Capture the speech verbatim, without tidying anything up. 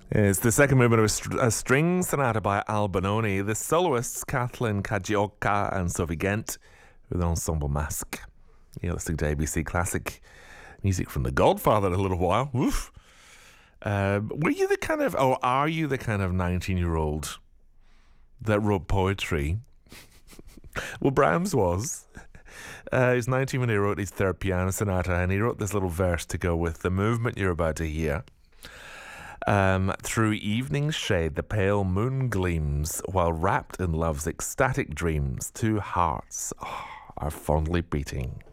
It's the second movement of a, str- a string sonata by Al Bononi. The soloists, Kathleen Kajioka and Sophie Gent, with Ensemble Masque. You're listening to A B C Classic music from The Godfather in a little while. Woof. Uh, were you the kind of, or are you the kind of nineteen-year-old that wrote poetry? Well, Brahms was. Uh, he was nineteen when he wrote his third piano sonata, and he wrote this little verse to go with the movement you're about to hear. Um, through evening's shade, the pale moon gleams, while wrapped in love's ecstatic dreams, two hearts oh, are fondly beating.